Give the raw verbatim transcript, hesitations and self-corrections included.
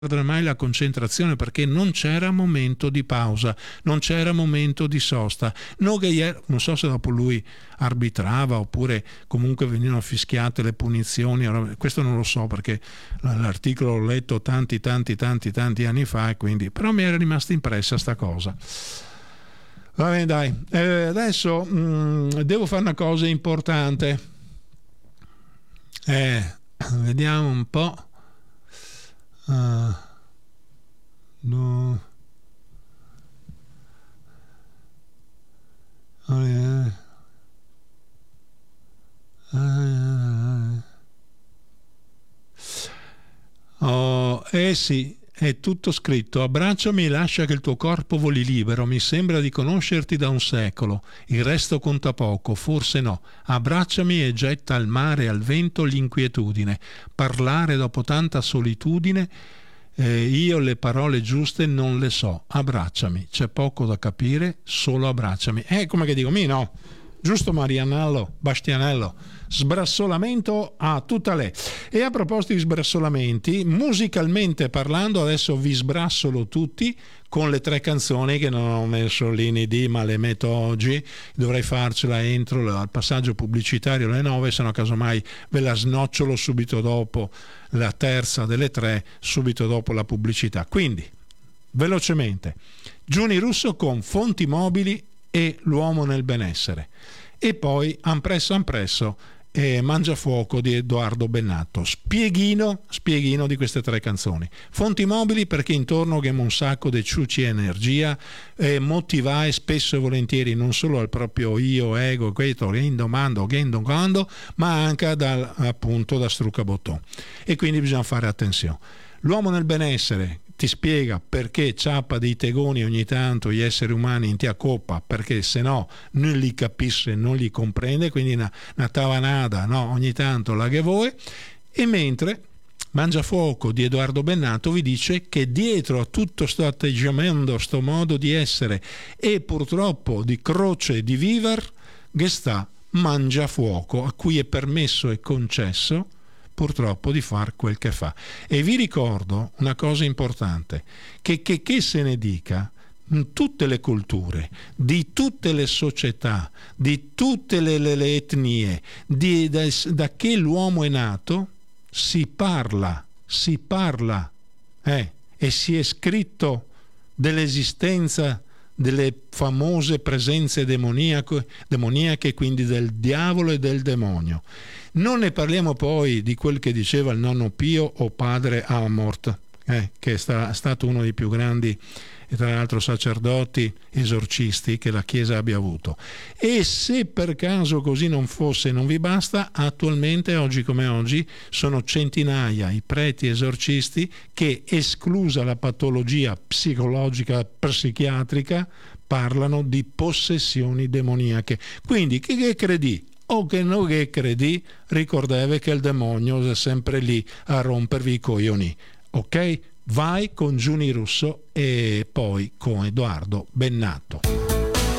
perdere mai la concentrazione, perché non c'era momento di pausa, non c'era momento di sosta. Nogueira, non so se dopo lui arbitrava oppure comunque venivano fischiate le punizioni, questo non lo so perché l'articolo l'ho letto tanti tanti tanti tanti anni fa, e quindi però mi era rimasta impressa sta cosa. Va bene, dai, eh, adesso mh, devo fare una cosa importante, eh, vediamo un po'. Uh, no. Oh, yeah. uh, oh, eh sì, è tutto scritto. Abbracciami e lascia che il tuo corpo voli libero. Mi sembra di conoscerti da un secolo. Il resto conta poco, forse no. Abbracciami e getta al mare e al vento l'inquietudine. Parlare dopo tanta solitudine. Eh, io le parole giuste non le so. Abbracciami. C'è poco da capire, solo abbracciami. Eh, come che dico, mi no. Giusto Marianello, Bastianello, sbrassolamento a tutta lei. E a proposito di sbrassolamenti, musicalmente parlando, adesso vi sbrassolo tutti con le tre canzoni che non ho messo lì in D, ma le metto oggi. Dovrei farcela entro al passaggio pubblicitario alle nove, se no casomai ve la snocciolo subito dopo la terza delle tre, subito dopo la pubblicità. Quindi, velocemente, Giuni Russo con Fonti Mobili e L'uomo nel benessere, e poi Ampresso Ampresso e Mangiafuoco di Edoardo Bennato. Spieghino, spieghino di queste tre canzoni. Fonti Mobili perché intorno abbiamo un sacco di ciuci energia, eh, motivare spesso e volentieri non solo al proprio io, ego, questo, domando, domando, ma anche dal, appunto da Struccabotton, e quindi bisogna fare attenzione. L'uomo nel benessere ti spiega perché ciappa dei tegoni ogni tanto gli esseri umani in tia coppa, perché se no non li capisce, non li comprende, quindi una, una tavanada, no? Ogni tanto la che vuoi. E mentre Mangiafuoco di Edoardo Bennato vi dice che dietro a tutto sto atteggiamento, sto modo di essere e purtroppo di croce di viver, che sta Mangiafuoco, a cui è permesso e concesso purtroppo di far quel che fa. E vi ricordo una cosa importante, che che, che se ne dica, in tutte le culture, di tutte le società, di tutte le, le, le etnie, di, da, da che l'uomo è nato, si parla, si parla, eh, e si è scritto dell'esistenza delle famose presenze demoniache, demoniache, quindi del diavolo e del demonio. Non ne parliamo poi di quel che diceva il nonno Pio o padre Amort, eh, che è sta, stato uno dei più grandi e tra l'altro sacerdoti esorcisti che la Chiesa abbia avuto. E se per caso così non fosse, non vi basta, attualmente, oggi come oggi, sono centinaia i preti esorcisti che, esclusa la patologia psicologica psichiatrica, parlano di possessioni demoniache. Quindi che, che credi o che non che credi, ricordate che il demonio è sempre lì a rompervi i coglioni, ok? Vai con Giuni Russo e poi con Edoardo Bennato.